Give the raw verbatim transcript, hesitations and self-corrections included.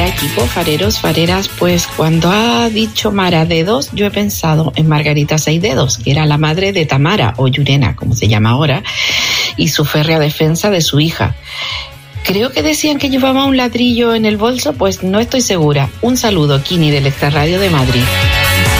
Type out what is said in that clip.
Hola equipo, fareros, fareras, pues cuando ha dicho Mara Dedos, yo he pensado en Margarita Seis Dedos, que era la madre de Tamara, o Yurena, como se llama ahora, y su férrea defensa de su hija. Creo que decían que llevaba un ladrillo en el bolso, pues no estoy segura. Un saludo, Kini, del Extrarradio de Madrid.